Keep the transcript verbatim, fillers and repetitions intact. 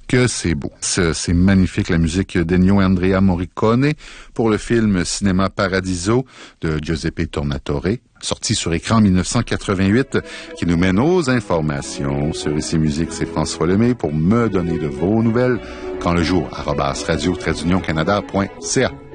que c'est beau. C'est, c'est magnifique, la musique d'Ennio Andrea Morricone pour le film Cinéma Paradiso de Giuseppe Tornatore, sorti sur écran en dix-neuf cent quatre-vingt-huit, qui nous mène aux informations sur Ici Musique. C'est François Lemay pour me donner de vos nouvelles quand le jour, arobase radio-canada point c a.